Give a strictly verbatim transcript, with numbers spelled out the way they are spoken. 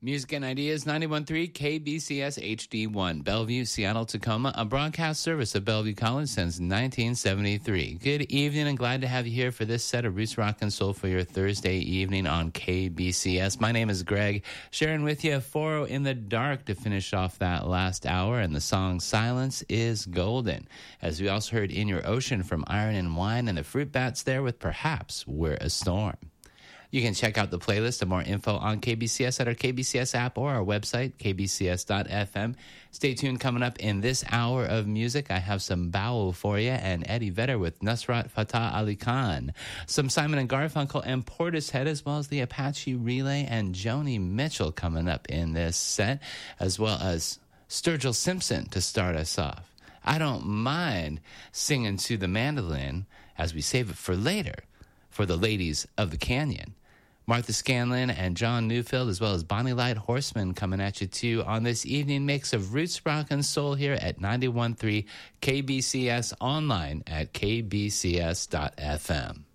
Music and Ideas, ninety-one point three K B C S H D one, Bellevue, Seattle, Tacoma, a broadcast service of Bellevue College since nineteen seventy-three. Good evening and glad to have you here for this set of Roots Rock and Soul for your Thursday evening on K B C S. My name is Greg, sharing with you Foro in the Dark to finish off that last hour, and the song Silence is Golden. As we also heard In Your Ocean from Iron and Wine, and the Fruit Bats there with Perhaps We're a Storm. You can check out the playlist and more info on K B C S at our K B C S app or our website, k b c s dot f m. Stay tuned. Coming up in this hour of music, I have some Bowel for you and Eddie Vedder with Nusrat Fateh Ali Khan. Some Simon and Garfunkel and Portishead, as well as the Apache Relay and Joni Mitchell coming up in this set, as well as Sturgill Simpson to start us off. I don't mind singing to the mandolin as we save it for later for the ladies of the canyon. Martha Scanlon and John Newfield, as well as Bonnie Light Horseman coming at you too on this evening mix of Roots Rock and Soul here at ninety-one point three K B C S, online at k b c s dot f m.